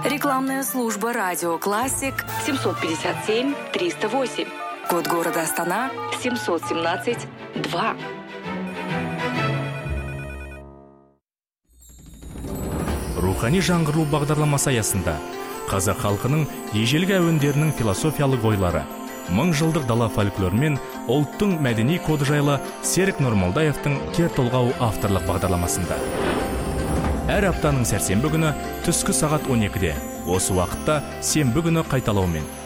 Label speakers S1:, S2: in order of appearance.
S1: Рекламная служба «Радио Классик» 757-308. Код города Астана 717-2.
S2: Рухани жаңғыру бағдарламасы аясында қазақ халқының ежелгі әуендерінің философиялық ойлары, мың жылдық дала фольклоры мен ұлттың мәдени коды жайлы Серік Нұрмолдаевтың кер толғау авторлық бағдарламасында. Әр аптаның сәрсенбі күні түскі сағат 12-де, осы уақытта сенбі күні қайталаумен